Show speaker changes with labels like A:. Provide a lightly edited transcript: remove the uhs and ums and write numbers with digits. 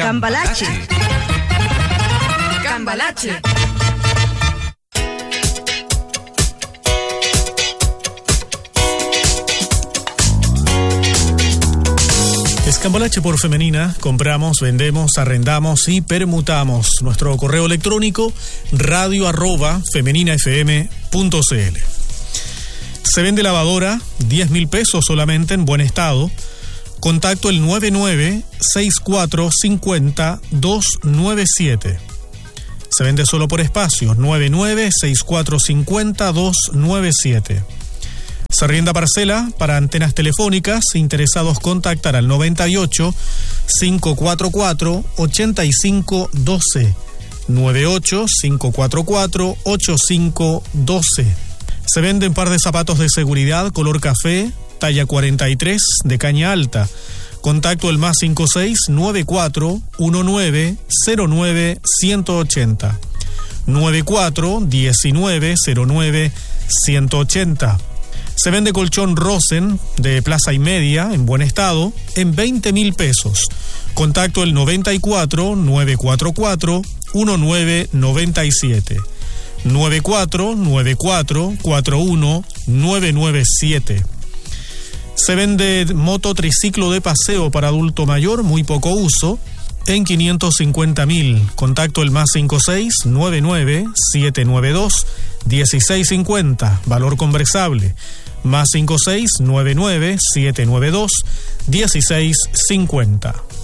A: Cambalache. Cambalache.
B: Cambalache por Femenina, compramos, vendemos, arrendamos y permutamos. Nuestro correo electrónico radio@femeninafm.cl. Se vende lavadora, 10.000 pesos solamente en buen estado. Contacto el 99-6450-297. Se vende solo por espacio, 99-6450-297. Se arrienda parcela para antenas telefónicas. Interesados contactar al 98-544-8512. 98-544-8512. Se venden par de zapatos de seguridad color café, talla 43, de caña alta. Contacto el +56-94-1909-180. 94-1909-180. Se vende colchón Rosen de plaza y media en buen estado en 20.000 pesos. Contacto el 94-944-1997. 94-94-41-997. Se vende moto triciclo de paseo para adulto mayor, muy poco uso, en 550.000. Contacto el +56-99-792-1650. Valor conversable. +56-99-792-1650.